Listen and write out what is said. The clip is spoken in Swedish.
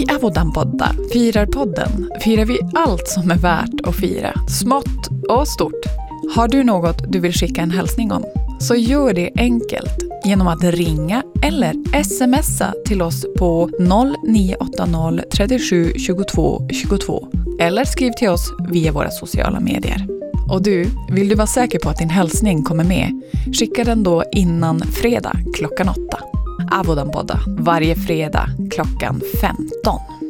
I Avodanpodda, Firarpodden, firar vi allt som är värt att fira, smått och stort. Har du något du vill skicka en hälsning om, så gör det enkelt genom att ringa eller smsa till oss på 0980 37 22 22 eller skriv till oss via våra sociala medier. Och vill du vara säker på att din hälsning kommer med, skicka den då innan fredag klockan 8. Avodanpodda varje fredag klockan 15.